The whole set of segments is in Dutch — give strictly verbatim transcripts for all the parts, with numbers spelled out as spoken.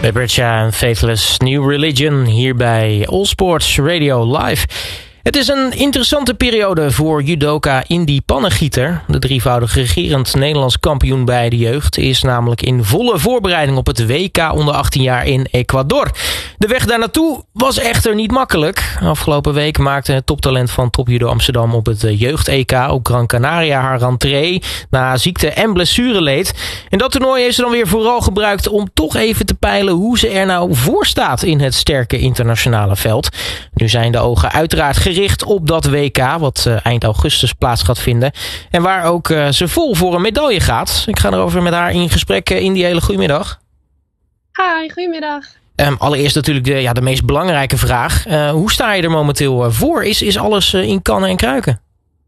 Lebertja en Faithless New Religion hier bij All Sports Radio Live. Het is een interessante periode voor judoka Indy Pannengieter. De drievoudig regerend Nederlands kampioen bij de jeugd is namelijk in volle voorbereiding op het W K onder achttien jaar in Ecuador. De weg daar naartoe was echter niet makkelijk. Afgelopen week maakte het toptalent van Top Judo Amsterdam op het jeugd-E K op Gran Canaria haar rentree na ziekte en blessureleed. En dat toernooi heeft ze dan weer vooral gebruikt om toch even te peilen hoe ze er nou voor staat in het sterke internationale veld. Nu zijn de ogen uiteraard gericht op dat W K, wat uh, eind augustus plaats gaat vinden. En waar ook uh, ze vol voor een medaille gaat. Ik ga erover met haar in gesprek. Uh, in die hele goedemiddag. Hi, goedemiddag. Um, allereerst natuurlijk de, ja, de meest belangrijke vraag. Uh, hoe sta je er momenteel uh, voor? Is, is alles uh, in kannen en kruiken?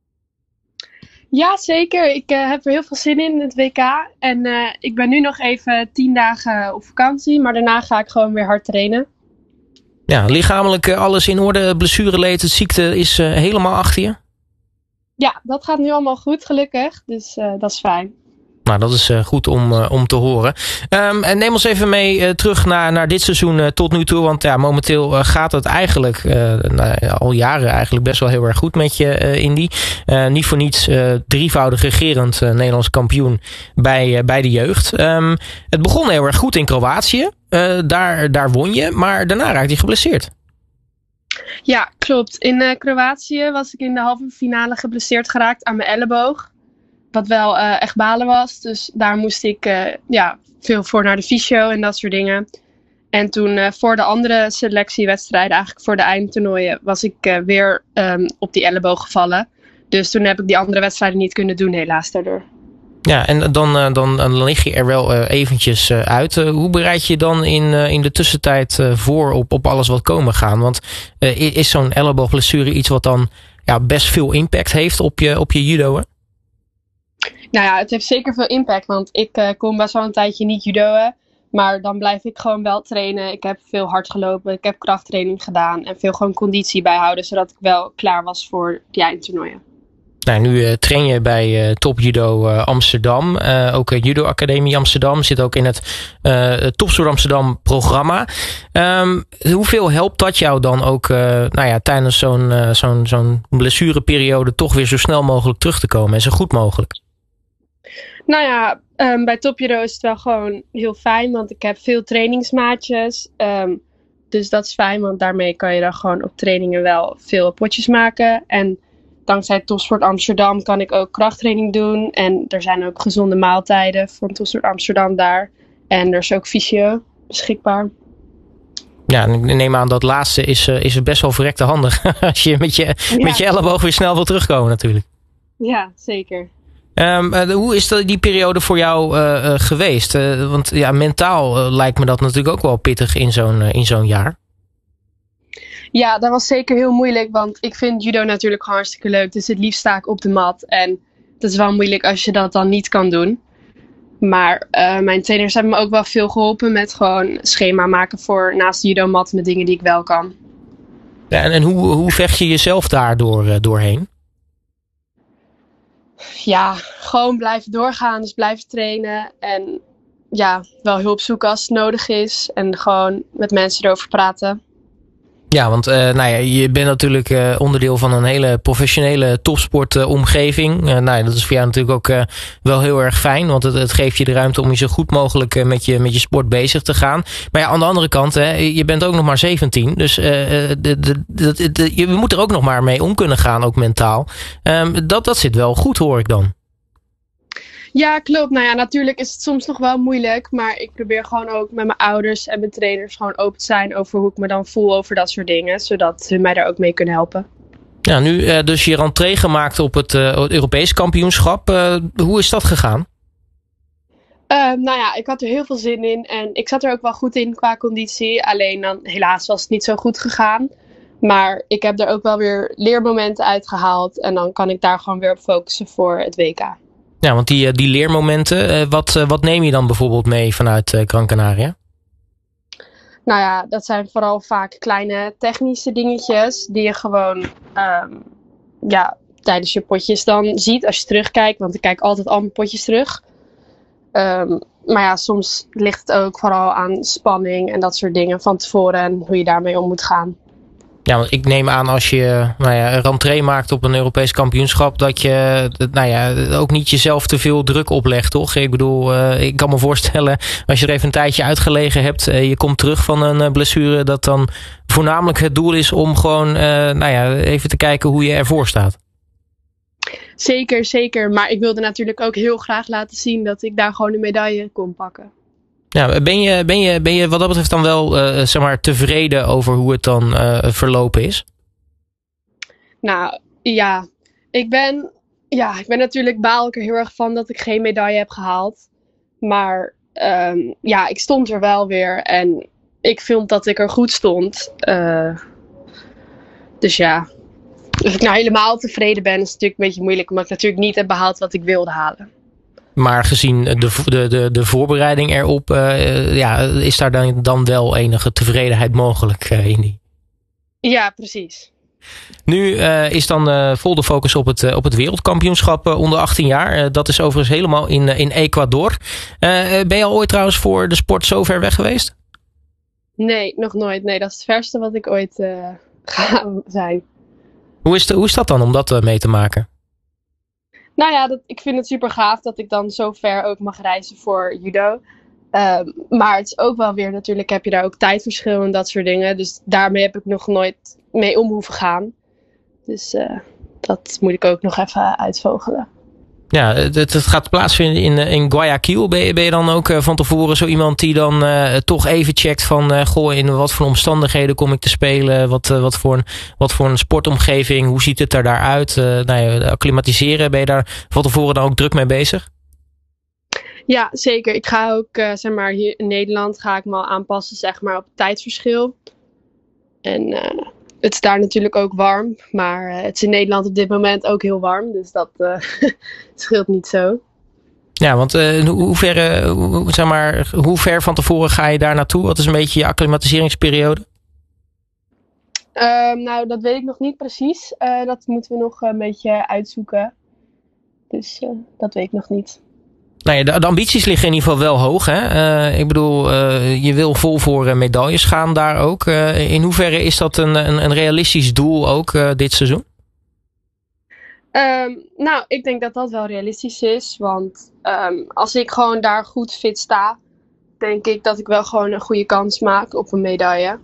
Ja, zeker. Ik uh, heb er heel veel zin in, in het W K. En uh, ik ben nu nog even tien dagen op vakantie. Maar daarna ga ik gewoon weer hard trainen. Ja, lichamelijk uh, alles in orde. Blessureleed, de ziekte is uh, helemaal achter je? Ja, dat gaat nu allemaal goed, gelukkig. Dus uh, dat is fijn. Nou, dat is uh, goed om, uh, om te horen. Um, en neem ons even mee uh, terug naar, naar dit seizoen uh, tot nu toe. Want ja, momenteel uh, gaat het eigenlijk uh, nou, ja, al jaren eigenlijk best wel heel erg goed met je, uh, Indy. Uh, niet voor niets uh, drievoudig regerend uh, Nederlands kampioen bij, uh, bij de jeugd. Um, het begon heel erg goed in Kroatië. Uh, daar, daar won je, maar daarna raakte je geblesseerd. Ja, klopt. In uh, Kroatië was ik in de halve finale geblesseerd geraakt aan mijn elleboog. Wat wel uh, echt balen was. Dus daar moest ik uh, ja, veel voor naar de fysio en dat soort dingen. En toen uh, voor de andere selectiewedstrijden, eigenlijk voor de eindtoernooien, was ik uh, weer um, op die elleboog gevallen. Dus toen heb ik die andere wedstrijden niet kunnen doen, helaas daardoor. Ja, en dan, uh, dan, dan lig je er wel uh, eventjes uh, uit. Uh, hoe bereid je dan in, uh, in de tussentijd uh, voor op, op alles wat komen gaan? Want uh, is zo'n elleboogblessure iets wat dan ja, best veel impact heeft op je, op je judoën? Nou ja, het heeft zeker veel impact, want ik uh, kon best wel een tijdje niet judoën. Maar dan blijf ik gewoon wel trainen. Ik heb veel hard gelopen, ik heb krachttraining gedaan en veel gewoon conditie bijhouden, zodat ik wel klaar was voor die eindtoernooien. Nou, nu uh, train je bij uh, Top Judo uh, Amsterdam, uh, ook uh, Judo Academie Amsterdam, zit ook in het uh, Topsport Amsterdam programma. Um, hoeveel helpt dat jou dan ook uh, nou ja, tijdens zo'n, uh, zo'n, zo'n blessureperiode toch weer zo snel mogelijk terug te komen en zo goed mogelijk? Nou ja, um, bij Top Judo is het wel gewoon heel fijn, want ik heb veel trainingsmaatjes. Um, dus dat is fijn, want daarmee kan je dan gewoon op trainingen wel veel potjes maken. En dankzij Topsport Amsterdam kan ik ook krachttraining doen. En er zijn ook gezonde maaltijden van Topsport Amsterdam daar. En er is ook fysio beschikbaar. Ja, en ik neem aan dat laatste is, uh, is best wel verrekte handig. Als je met je, ja. met je elleboog weer snel wil terugkomen natuurlijk. Ja, zeker. Um, uh, hoe is dat, die periode voor jou uh, uh, geweest? Uh, want ja, mentaal uh, lijkt me dat natuurlijk ook wel pittig in zo'n, uh, in zo'n jaar. Ja, dat was zeker heel moeilijk, want ik vind judo natuurlijk gewoon hartstikke leuk. Dus het liefst sta ik op de mat en het is wel moeilijk als je dat dan niet kan doen. Maar uh, mijn trainers hebben me ook wel veel geholpen met gewoon schema maken voor naast de judomat met dingen die ik wel kan. Ja, en en hoe, hoe vecht je jezelf daardoor uh, doorheen? Ja, gewoon blijven doorgaan, dus blijven trainen en ja, wel hulp zoeken als het nodig is en gewoon met mensen erover praten. Ja, want uh, nou ja, je bent natuurlijk uh, onderdeel van een hele professionele topsportomgeving. Uh, uh, nou ja, dat is voor jou natuurlijk ook uh, wel heel erg fijn, want het, het geeft je de ruimte om je zo goed mogelijk uh, met, je, met je sport bezig te gaan. Maar ja, aan de andere kant, hè, je bent ook nog maar zeventien, dus uh, de, de, de, de, je moet er ook nog maar mee om kunnen gaan, ook mentaal. Um, dat, dat zit wel goed, hoor ik dan. Ja, klopt. Nou ja, natuurlijk is het soms nog wel moeilijk. Maar ik probeer gewoon ook met mijn ouders en mijn trainers gewoon open te zijn over hoe ik me dan voel over dat soort dingen. Zodat ze mij daar ook mee kunnen helpen. Ja, nu uh, dus je rentree gemaakt op het, uh, het Europees kampioenschap. Uh, hoe is dat gegaan? Uh, nou ja, ik had er heel veel zin in. En ik zat er ook wel goed in qua conditie. Alleen dan helaas was het niet zo goed gegaan. Maar ik heb er ook wel weer leermomenten uitgehaald. En dan kan ik daar gewoon weer op focussen voor het W K. Ja, want die, die leermomenten, wat, wat neem je dan bijvoorbeeld mee vanuit Gran Canaria? Nou ja, dat zijn vooral vaak kleine technische dingetjes die je gewoon um, ja, tijdens je potjes dan ziet als je terugkijkt. Want ik kijk altijd al mijn potjes terug. Um, maar ja, soms ligt het ook vooral aan spanning en dat soort dingen van tevoren en hoe je daarmee om moet gaan. Ja, want ik neem aan als je nou ja, een rentree maakt op een Europees kampioenschap, dat je nou ja, ook niet jezelf te veel druk oplegt, toch? Ik bedoel, uh, ik kan me voorstellen, als je er even een tijdje uitgelegen hebt, uh, je komt terug van een uh, blessure, dat dan voornamelijk het doel is om gewoon uh, nou ja, even te kijken hoe je ervoor staat. Zeker, zeker. Maar ik wilde natuurlijk ook heel graag laten zien dat ik daar gewoon een medaille kon pakken. Ja, ben je, ben je, ben je wat dat betreft dan wel uh, zeg maar tevreden over hoe het dan uh, verlopen is? Nou, ja. Ik ben, ja, ik ben natuurlijk baal ik er heel erg van dat ik geen medaille heb gehaald. Maar um, ja, ik stond er wel weer. En ik vond dat ik er goed stond. Uh, dus ja. Of ik nou helemaal tevreden ben is natuurlijk een beetje moeilijk. Omdat ik natuurlijk niet heb behaald wat ik wilde halen. Maar gezien de, de, de, de voorbereiding erop, uh, ja, is daar dan, dan wel enige tevredenheid mogelijk uh, in die? Ja, precies. Nu uh, is dan uh, vol de focus op het, uh, op het wereldkampioenschap uh, onder achttien jaar. Uh, dat is overigens helemaal in, uh, in Ecuador. Uh, ben je al ooit trouwens voor de sport zo ver weg geweest? Nee, nog nooit. Nee, dat is het verste wat ik ooit uh, ga zijn. Hoe is, de, hoe is dat dan om dat uh, mee te maken? Nou ja, dat, ik vind het super gaaf dat ik dan zo ver ook mag reizen voor judo. Uh, maar het is ook wel weer, natuurlijk heb je daar ook tijdverschil en dat soort dingen. Dus daarmee heb ik nog nooit mee om hoeven gaan. Dus uh, dat moet ik ook nog even uitvogelen. Ja, het, het gaat plaatsvinden in, in Guayaquil. Ben je, ben je dan ook uh, van tevoren zo iemand die dan uh, toch even checkt van... Uh, goh, in wat voor omstandigheden kom ik te spelen? Wat, uh, wat, voor, een, wat voor een sportomgeving? Hoe ziet het er daaruit? Uh, nou ja, acclimatiseren, ben je daar van tevoren dan ook druk mee bezig? Ja, zeker. Ik ga ook, uh, zeg maar, hier in Nederland ga ik me al aanpassen, zeg maar, op het tijdsverschil. En uh, het is daar natuurlijk ook warm, maar uh, het is in Nederland op dit moment ook heel warm, dus dat uh, scheelt niet zo. Ja, want uh, hoe, ver, uh, hoe, zeg maar, hoe ver van tevoren ga je daar naartoe? Wat is een beetje je acclimatiseringsperiode? Uh, nou, dat weet ik nog niet precies. Uh, dat moeten we nog een beetje uitzoeken. Dus uh, dat weet ik nog niet. Nou ja, de, de ambities liggen in ieder geval wel hoog. Hè? Uh, ik bedoel, uh, je wil vol voor uh, medailles gaan daar ook. Uh, in hoeverre is dat een, een, een realistisch doel ook uh, dit seizoen? Um, nou, ik denk dat dat wel realistisch is. Want um, als ik gewoon daar goed fit sta, denk ik dat ik wel gewoon een goede kans maak op een medaille.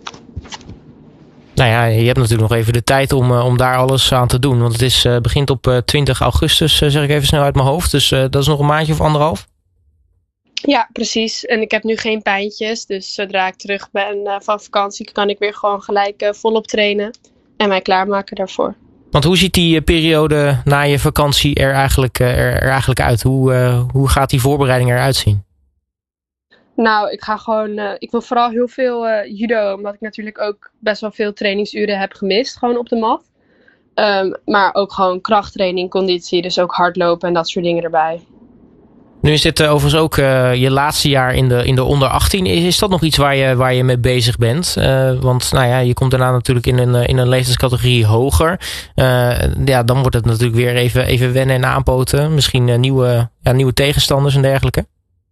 Nou ja, je hebt natuurlijk nog even de tijd om, uh, om daar alles aan te doen. Want het is, uh, begint op uh, twintig augustus, uh, zeg ik even snel uit mijn hoofd. Dus uh, dat is nog een maandje of anderhalf? Ja, precies. En ik heb nu geen pijntjes. Dus zodra ik terug ben uh, van vakantie, kan ik weer gewoon gelijk uh, volop trainen. En mij klaarmaken daarvoor. Want hoe ziet die uh, periode na je vakantie er eigenlijk, uh, er, er eigenlijk uit? Hoe, uh, hoe gaat die voorbereiding eruit zien? Nou, ik ga gewoon, uh, ik wil vooral heel veel uh, judo, omdat ik natuurlijk ook best wel veel trainingsuren heb gemist, gewoon op de mat. Um, maar ook gewoon krachttraining, conditie, dus ook hardlopen en dat soort dingen erbij. Nu is dit uh, overigens ook uh, je laatste jaar in de, in de onder achttien. Is, is dat nog iets waar je, waar je mee bezig bent? Uh, want nou ja, je komt daarna natuurlijk in een, in een leeftijdscategorie hoger. Uh, ja, dan wordt het natuurlijk weer even, even wennen en aanpoten. Misschien uh, nieuwe, ja, nieuwe tegenstanders en dergelijke.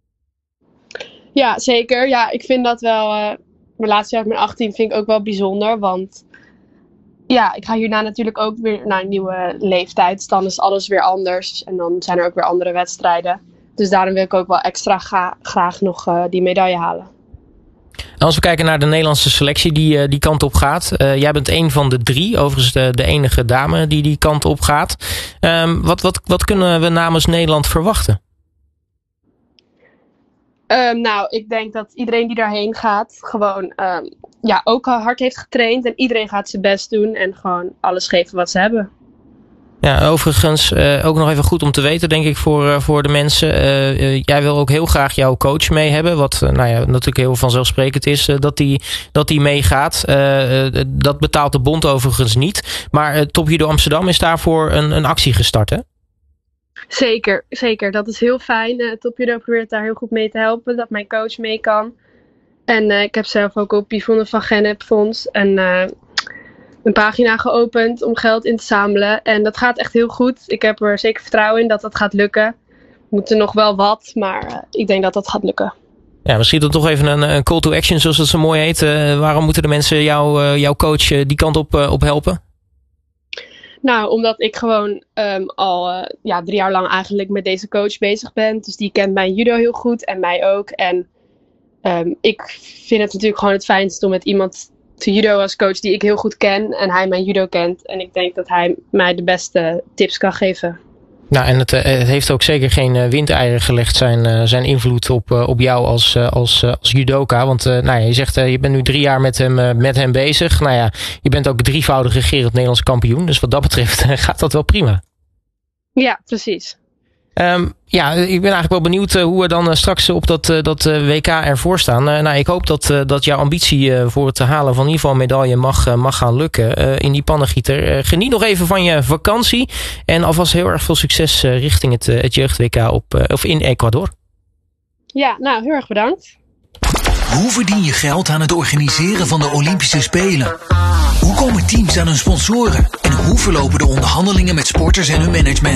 Ja, zeker. Ja, ik vind dat wel, uh, mijn laatste jaar met achttien vind ik ook wel bijzonder. Want ja, ik ga hierna natuurlijk ook weer naar een nieuwe leeftijd. Dus dan is alles weer anders. En dan zijn er ook weer andere wedstrijden. Dus daarom wil ik ook wel extra ga, graag nog uh, die medaille halen. En als we kijken naar de Nederlandse selectie die uh, die kant op gaat. Uh, jij bent een van de drie, overigens de, de enige dame die die kant op gaat. Um, wat, wat, wat kunnen we namens Nederland verwachten? Um, nou, ik denk dat iedereen die daarheen gaat gewoon um, ja, ook hard heeft getraind. En iedereen gaat zijn best doen en gewoon alles geven wat ze hebben. Ja, overigens uh, ook nog even goed om te weten, denk ik, voor, uh, voor de mensen. Uh, uh, jij wil ook heel graag jouw coach mee hebben. Wat uh, nou ja, natuurlijk heel vanzelfsprekend is uh, dat die, dat die meegaat. Uh, uh, dat betaalt de bond overigens niet. Maar uh, Top Judo Amsterdam is daarvoor een, een actie gestart, hè? Zeker, zeker. Dat is heel fijn. Uh, Top Judo probeert daar heel goed mee te helpen. Dat mijn coach mee kan. En uh, ik heb zelf ook op Yvonne van Gennep Fonds en uh, een pagina geopend om geld in te zamelen. En dat gaat echt heel goed. Ik heb er zeker vertrouwen in dat dat gaat lukken. moet er nog wel wat, maar uh, ik denk dat dat gaat lukken. Ja, misschien dan toch even een, een call to action, zoals dat zo mooi heet. Uh, waarom moeten de mensen jou, uh, jouw coach uh, die kant op, uh, op helpen? Nou, omdat ik gewoon um, al uh, ja, drie jaar lang eigenlijk met deze coach bezig ben. Dus die kent mijn judo heel goed en mij ook. En um, ik vind het natuurlijk gewoon het fijnst om met iemand te judo als coach die ik heel goed ken. En hij mijn judo kent. En ik denk dat hij mij de beste tips kan geven. Nou, en het, het heeft ook zeker geen windeieren gelegd, zijn, zijn invloed op, op jou als, als, als judoka. Want uh, nou ja, je zegt, uh, je bent nu drie jaar met hem, uh, met hem bezig. Nou ja, je bent ook drievoudig regerend Nederlands kampioen. Dus wat dat betreft uh, gaat dat wel prima. Ja, precies. Um, ja, ik ben eigenlijk wel benieuwd uh, hoe we dan uh, straks op dat, uh, dat uh, W K ervoor staan. Uh, nou, ik hoop dat, uh, dat jouw ambitie uh, voor het halen van in ieder geval een medaille mag, uh, mag gaan lukken uh, in die pannengieter. Uh, geniet nog even van je vakantie en alvast heel erg veel succes uh, richting het, uh, het jeugd-W K op, uh, of in Ecuador. Ja, nou, heel erg bedankt. Hoe verdien je geld aan het organiseren van de Olympische Spelen? Hoe komen teams aan hun sponsoren? En hoe verlopen de onderhandelingen met sporters en hun management?